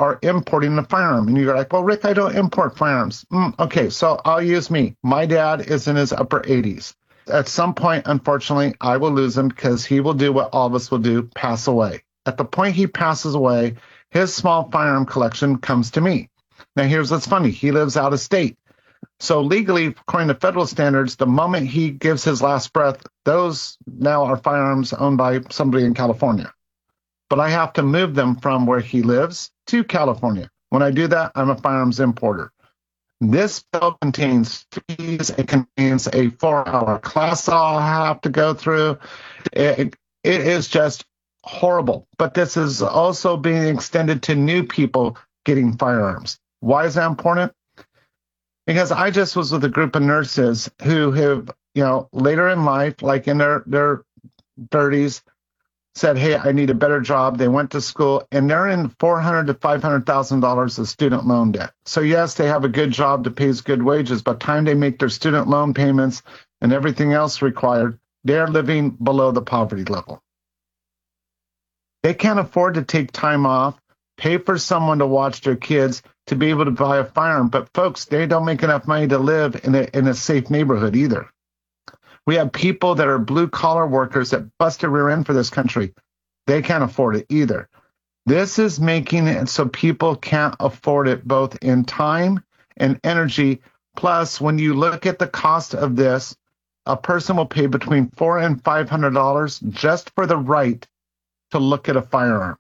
are importing the firearm. And you're like, well, Rick, I don't import firearms. Okay, so I'll use me. My dad is in his upper 80s. At some point, unfortunately, I will lose him because he will do what all of us will do, pass away. At the point he passes away, his small firearm collection comes to me. Now, here's what's funny. He lives out of state. So legally, according to federal standards, the moment he gives his last breath, those now are firearms owned by somebody in California. But I have to move them from where he lives to California. When I do that, I'm a firearms importer. This bill contains fees. It contains a 4-hour class I'll have to go through. It is just horrible. But this is also being extended to new people getting firearms. Why is that important? Because I just was with a group of nurses who have, later in life, like in their 30s, said, hey, I need a better job. They went to school, and they're in $400,000 to $500,000 of student loan debt. So, yes, they have a good job that pays good wages, but time they make their student loan payments and everything else required, they're living below the poverty level. They can't afford to take time off, pay for someone to watch their kids, to be able to buy a firearm. But, folks, they don't make enough money to live in a safe neighborhood either. We have people that are blue-collar workers that bust their rear end for this country. They can't afford it either. This is making it so people can't afford it both in time and energy. Plus, when you look at the cost of this, a person will pay between $400 and $500 just for the right to look at a firearm.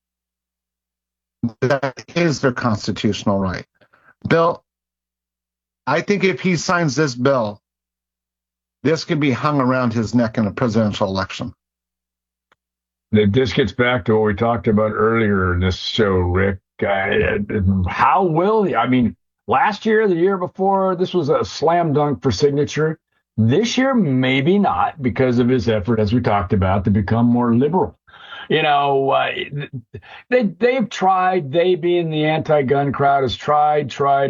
That is their constitutional right. Bill, I think if he signs this bill, this could be hung around his neck in a presidential election. This gets back to what we talked about earlier in this show, Rick. How will he? I mean, last year, the year before, this was a slam dunk for signature. This year, maybe not, because of his effort, as we talked about, to become more liberal. They've tried, they being the anti-gun crowd has tried,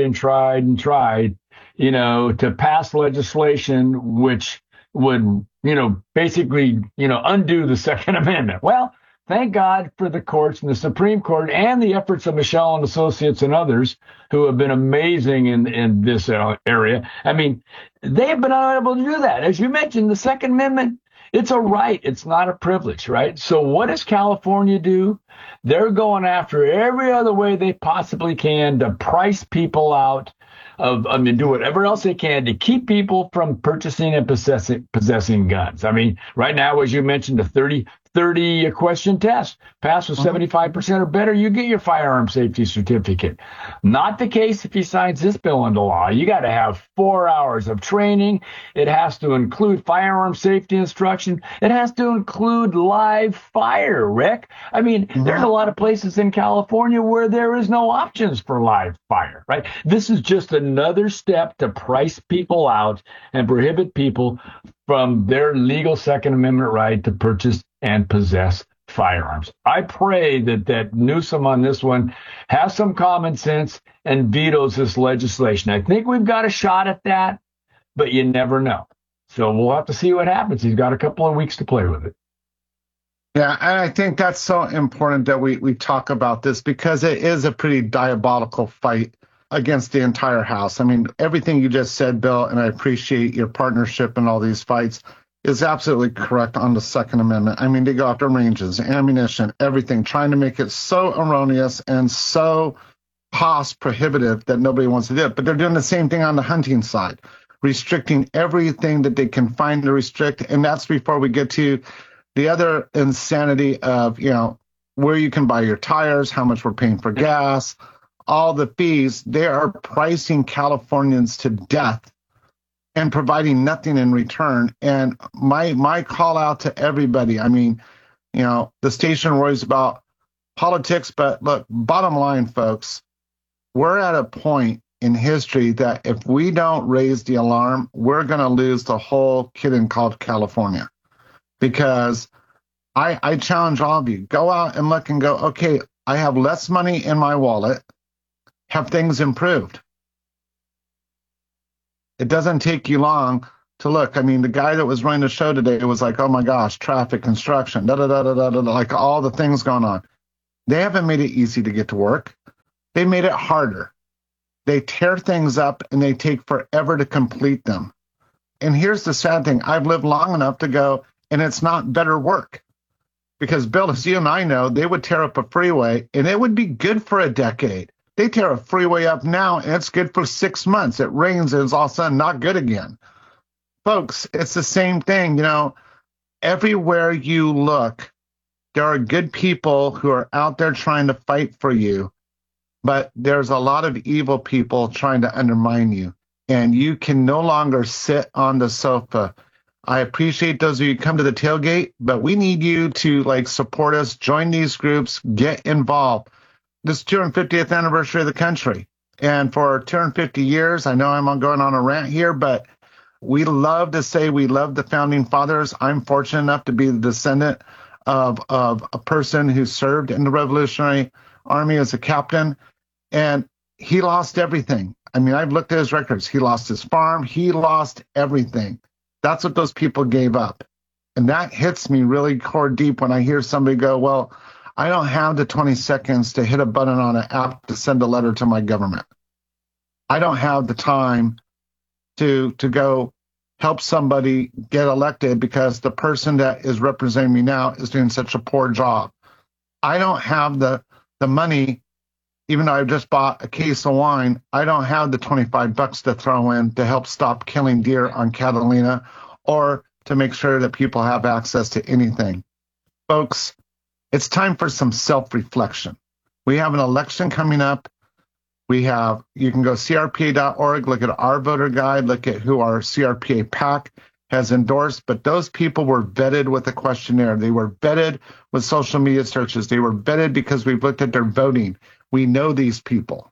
to pass legislation which would, basically, undo the Second Amendment. Well, thank God for the courts and the Supreme Court and the efforts of Michelle and Associates and others who have been amazing in this area. I mean, they have been unable to do that. As you mentioned, the Second Amendment, it's a right. It's not a privilege, right? So what does California do? They're going after every other way they possibly can to price people out do whatever else they can to keep people from purchasing and possessing guns. I mean, right now, as you mentioned, the 30 question test, pass with 75% or better, you get your firearm safety certificate. Not the case if he signs this bill into law. You got to have 4 hours of training. It has to include firearm safety instruction. It has to include live fire, Rick. I mean, there's a lot of places in California where there is no options for live fire, right? This is just another step to price people out and prohibit people from their legal Second Amendment right to purchase and possess firearms. I pray that Newsom on this one has some common sense and vetoes this legislation. I think we've got a shot at that, but you never know. So we'll have to see what happens. He's got a couple of weeks to play with it. Yeah, and I think that's so important that we talk about this because it is a pretty diabolical fight against the entire House. I mean, everything you just said, Bill, and I appreciate your partnership in all these fights, is absolutely correct on the Second Amendment. I mean, they go after ranges, ammunition, everything, trying to make it so erroneous and so cost prohibitive that nobody wants to do it. But they're doing the same thing on the hunting side, restricting everything that they can find to restrict. And that's before we get to the other insanity of, where you can buy your tires, how much we're paying for gas, all the fees. They are pricing Californians to death and providing nothing in return. And my call out to everybody, I mean, the station worries about politics, but look, bottom line, folks, we're at a point in history that if we don't raise the alarm, we're going to lose the whole kit and called California. Because I challenge all of you, go out and look and go, okay, I have less money in my wallet. Have things improved? It doesn't take you long to look. I mean, the guy that was running the show today was like, oh my gosh, traffic, construction, like all the things going on. They haven't made it easy to get to work. They made it harder. They tear things up and they take forever to complete them. And here's the sad thing. I've lived long enough to go, and it's not better work. Because, Bill, as you and I know, they would tear up a freeway, and it would be good for a decade. They tear a freeway up now, and it's good for 6 months. It rains, and it's all of a sudden not good again. Folks, it's the same thing. Everywhere you look, there are good people who are out there trying to fight for you, but there's a lot of evil people trying to undermine you, and you can no longer sit on the sofa. I appreciate those of you who come to the tailgate, but we need you to support us, join these groups, get involved. This is 250th anniversary of the country. And for 250 years, I know I'm going on a rant here, but we love to say we love the founding fathers. I'm fortunate enough to be the descendant of a person who served in the Revolutionary Army as a captain, and he lost everything. I mean, I've looked at his records. He lost his farm. He lost everything. That's what those people gave up. And that hits me really core deep when I hear somebody go, well, I don't have the 20 seconds to hit a button on an app to send a letter to my government. I don't have the time to go help somebody get elected because the person that is representing me now is doing such a poor job. I don't have the money, even though I just bought a case of wine, I don't have the $25 to throw in to help stop killing deer on Catalina or to make sure that people have access to anything. Folks, it's time for some self-reflection. We have an election coming up. You can go CRPA.org, look at our voter guide, look at who our CRPA PAC has endorsed, but those people were vetted with a questionnaire. They were vetted with social media searches. They were vetted because we've looked at their voting. We know these people.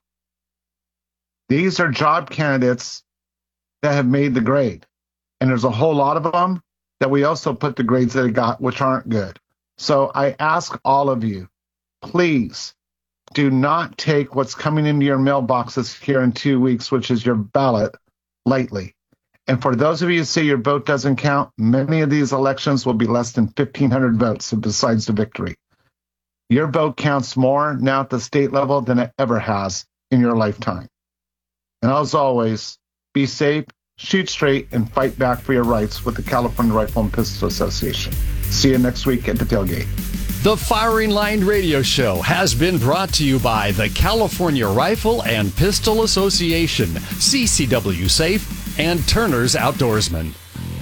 These are job candidates that have made the grade. And there's a whole lot of them that we also put the grades that they got, which aren't good. So I ask all of you, please do not take what's coming into your mailboxes here in 2 weeks, which is your ballot, lightly. And for those of you who say your vote doesn't count, many of these elections will be less than 1,500 votes besides the victory. Your vote counts more now at the state level than it ever has in your lifetime. And as always, be safe, shoot straight, and fight back for your rights with the California Rifle and Pistol Association. See you next week at the tailgate. The Firing Line Radio Show has been brought to you by the California Rifle and Pistol Association, CCW Safe, and Turner's Outdoorsman.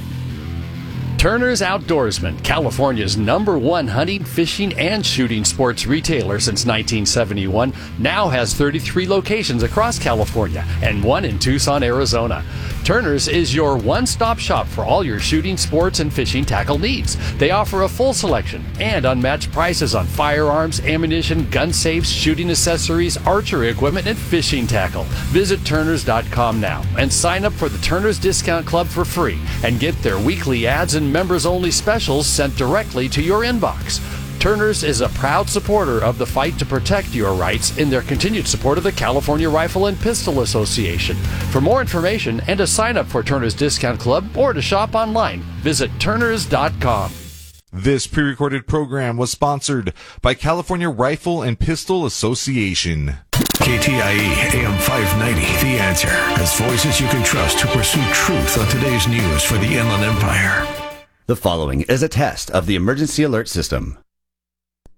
Turner's Outdoorsman, California's #1 hunting, fishing, and shooting sports retailer since 1971, now has 33 locations across California and one in Tucson, Arizona. Turner's is your one-stop shop for all your shooting, sports, and fishing tackle needs. They offer a full selection and unmatched prices on firearms, ammunition, gun safes, shooting accessories, archery equipment, and fishing tackle. Visit Turners.com now and sign up for the Turner's Discount Club for free and get their weekly ads and members-only specials sent directly to your inbox. Turner's is a proud supporter of the fight to protect your rights in their continued support of the California Rifle and Pistol Association. For more information and to sign up for Turner's Discount Club or to shop online, visit Turners.com. This pre-recorded program was sponsored by California Rifle and Pistol Association. KTIE AM 590, The Answer, has voices you can trust to pursue truth on today's news for the Inland Empire. The following is a test of the emergency alert system.